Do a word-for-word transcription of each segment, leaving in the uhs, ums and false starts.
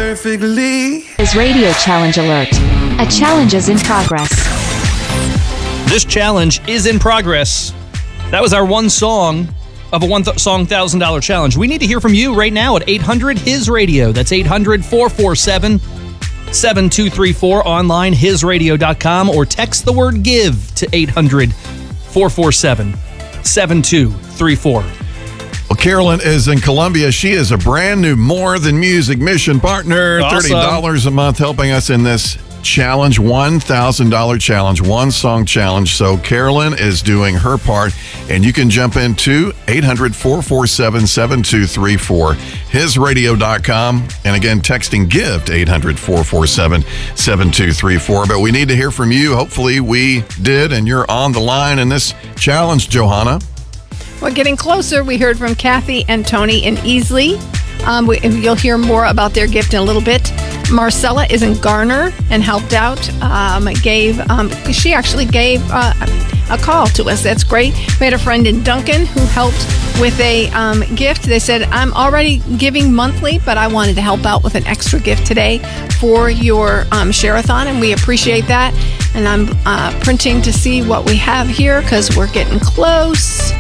perfectly. His radio challenge alert. A challenge is in progress. This challenge is in progress. That was our one song of a one th- song one thousand dollars challenge. We need to hear from you right now at eight hundred his radio. That's eight hundred, four four seven, seven two three four. Online, his radio dot com, or text the word GIVE to eight hundred, four four seven, seven two three four. Well, Carolyn is in Columbia. She is a brand new More Than Music mission partner. Awesome. thirty dollars a month helping us in this challenge, one thousand dollars challenge, one song challenge. So Carolyn is doing her part, and you can jump into eight hundred, four four seven, seven two three four, his radio dot com, and again, texting GIVE to eight hundred, four four seven, seven two three four. But we need to hear from you. Hopefully we did, and you're on the line in this challenge, Johanna. We're getting closer. We heard from Kathy and Tony in Easley. Um, we, you'll hear more about their gift in a little bit. Marcella is in Garner and helped out. Um, gave um, she actually gave uh, a call to us. That's great. We had a friend in Duncan who helped with a um, gift. They said, I'm already giving monthly, but I wanted to help out with an extra gift today for your um, share-a-thon, and we appreciate that. And I'm uh, printing to see what we have here because we're getting close.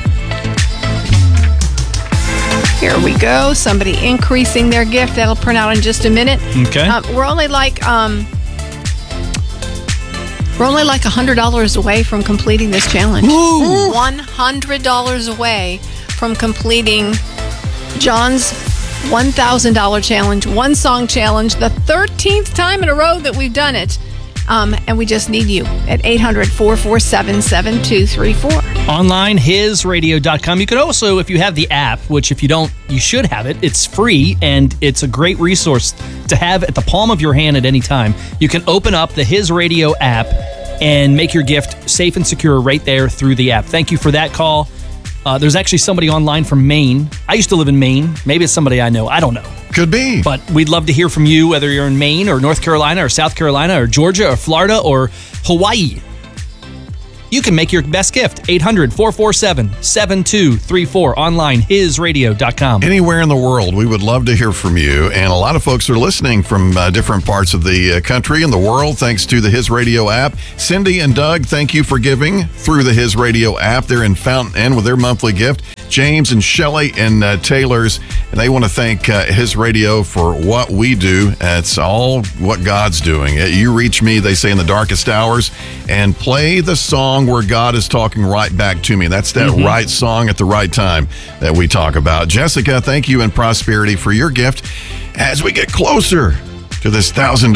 Here we go. Somebody increasing their gift. That'll print out in just a minute. Okay. Um, we're only like um, we're only like a hundred dollars away from completing this challenge. Ooh. One hundred dollars away from completing John's one thousand dollars challenge, one song challenge, the thirteenth time in a row that we've done it. Um, and we just need you at eight hundred, four four seven, seven two three four. Online, his radio dot com. You can also, if you have the app, which if you don't, you should have it. It's free, and it's a great resource to have at the palm of your hand at any time. You can open up the His Radio app and make your gift safe and secure right there through the app. Thank you for that call. Uh, there's actually somebody online from Maine. I used to live in Maine. Maybe it's somebody I know. I don't know. Could be. But we'd love to hear from you, whether you're in Maine or North Carolina or South Carolina or Georgia or Florida or Hawaii. You can make your best gift. eight hundred, four four seven, seven two three four. Online, his radio dot com. Anywhere in the world, we would love to hear from you. And a lot of folks are listening from uh, different parts of the uh, country and the world, thanks to the His Radio app. Cindy and Doug, thank you for giving through the His Radio app. They're in Fountain Inn with their monthly gift. James and Shelley and uh, Taylor's, and they want to thank uh, His Radio for what we do. Uh, it's all what God's doing. Uh, you reach me, they say, in the darkest hours, and play the song where God is talking right back to me. That's that mm-hmm. right song at the right time that we talk about. Jessica, thank you and Prosperity for your gift as we get closer to this one thousand